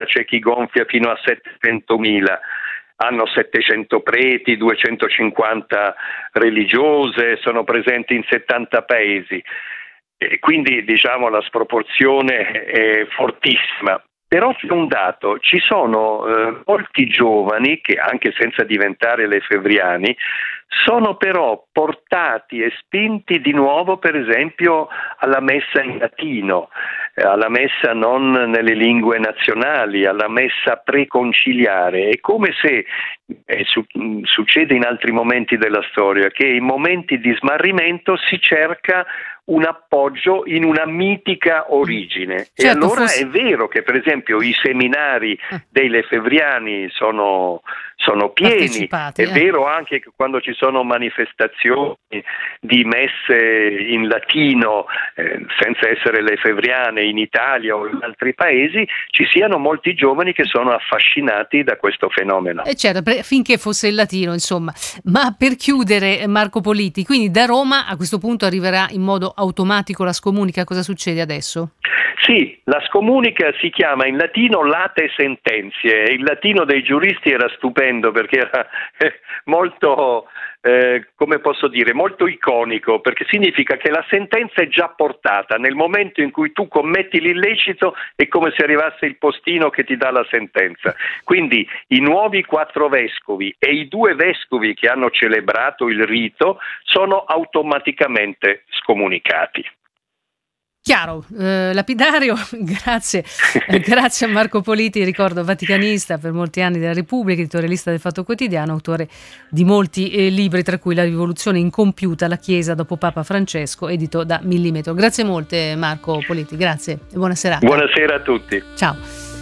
c'è chi gonfia fino a 700.000. Hanno 700 preti, 250 religiose, sono presenti in 70 paesi. E quindi la sproporzione è fortissima. Però c'è un dato, ci sono molti giovani che, anche senza diventare lefebvriani, sono però portati e spinti di nuovo, per esempio, alla messa in latino, alla messa non nelle lingue nazionali, alla messa preconciliare. È come se succede in altri momenti della storia, che in momenti di smarrimento si cerca un appoggio in una mitica origine. Certo, e allora è vero che, per esempio, i seminari dei lefebvriani sono pieni. È vero anche che quando ci sono manifestazioni di messe in latino, senza essere lefebvriane, in Italia o in altri paesi, ci siano molti giovani che sono affascinati da questo fenomeno. Certo, finché fosse il latino, insomma. Ma per chiudere, Marco Politi, quindi da Roma a questo punto arriverà in modo automatico la scomunica. Cosa succede adesso? Sì, la scomunica si chiama in latino late sententiae. Il latino dei giuristi era stupendo perché era molto, molto iconico, perché significa che la sentenza è già portata. Nel momento in cui tu commetti l'illecito è come se arrivasse il postino che ti dà la sentenza. Quindi i nuovi 4 vescovi e i 2 vescovi che hanno celebrato il rito sono automaticamente scomunicati. Chiaro, lapidario, grazie a Marco Politi, ricordo vaticanista per molti anni della Repubblica, editorialista del Fatto Quotidiano, autore di molti libri, tra cui La rivoluzione incompiuta, la Chiesa dopo Papa Francesco, edito da Millimetro. Grazie molte Marco Politi, grazie e buona serata. Buonasera a tutti. Ciao.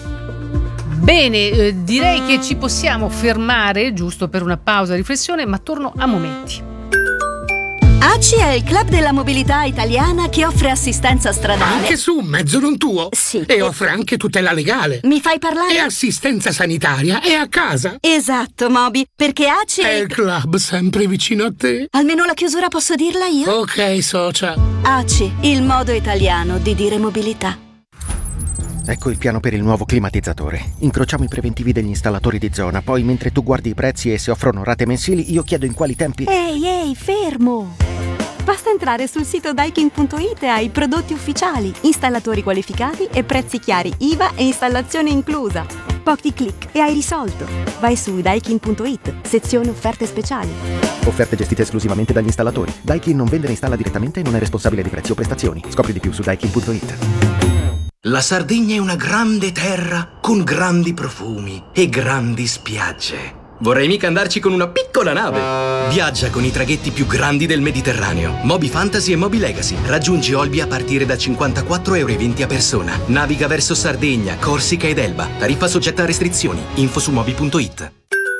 Bene, direi che ci possiamo fermare giusto per una pausa di riflessione, ma torno a momenti. ACI è il club della mobilità italiana che offre assistenza stradale. Anche su un mezzo non tuo? Sì. E offre anche tutela legale. Mi fai parlare? E assistenza sanitaria è a casa. Esatto, Moby, perché ACI è il club sempre vicino a te. Almeno la chiusura posso dirla io? Ok, socia. ACI, il modo italiano di dire mobilità. Ecco il piano per il nuovo climatizzatore. Incrociamo i preventivi degli installatori di zona, poi mentre tu guardi i prezzi e se offrono rate mensili, io chiedo in quali tempi... Ehi, fermo! Basta entrare sul sito Daikin.it e hai prodotti ufficiali, installatori qualificati e prezzi chiari, IVA e installazione inclusa. Pochi click e hai risolto. Vai su Daikin.it, sezione offerte speciali. Offerte gestite esclusivamente dagli installatori. Daikin non vende né installa direttamente e non è responsabile di prezzi o prestazioni. Scopri di più su Daikin.it. La Sardegna è una grande terra con grandi profumi e grandi spiagge. Vorrei mica andarci con una piccola nave. Viaggia con i traghetti più grandi del Mediterraneo. Moby Fantasy e Moby Legacy. Raggiungi Olbia a partire da 54,20 € a persona. Naviga verso Sardegna, Corsica ed Elba. Tariffa soggetta a restrizioni. Info su moby.it.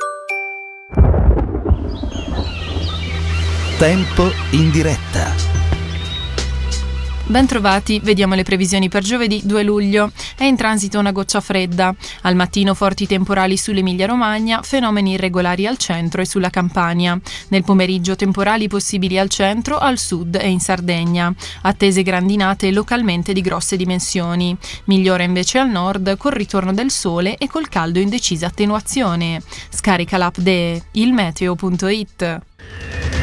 Tempo in diretta. Bentrovati, vediamo le previsioni per giovedì 2 luglio. È in transito una goccia fredda. Al mattino forti temporali sull'Emilia-Romagna, fenomeni irregolari al centro e sulla Campania. Nel pomeriggio temporali possibili al centro, al sud e in Sardegna. Attese grandinate localmente di grosse dimensioni. Migliora invece al nord col ritorno del sole e col caldo in decisa attenuazione. Scarica l'app de ilmeteo.it.